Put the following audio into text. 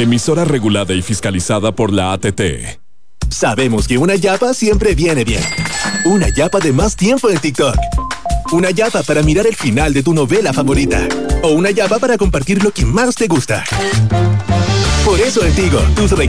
Emisora regulada y fiscalizada por la ATT. Sabemos que una yapa siempre viene bien. Una yapa de más tiempo en TikTok. Una yapa para mirar el final de tu novela favorita. O una yapa para compartir lo que más te gusta. Por eso en Tigo, tus regalos